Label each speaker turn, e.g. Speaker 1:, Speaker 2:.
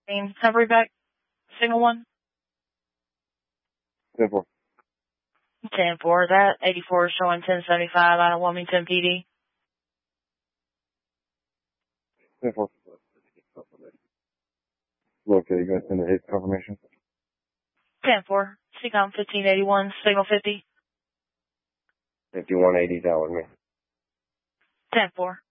Speaker 1: Recovery back. Signal 1.
Speaker 2: 10-4.
Speaker 1: 10-4. That 84 is showing 1075 out of Wilmington PD.
Speaker 2: 10-4. Okay, you guys send a hit confirmation?
Speaker 1: 10-4. CCOM 1581, signal 50.
Speaker 2: 5180 down with me.
Speaker 1: 10-4.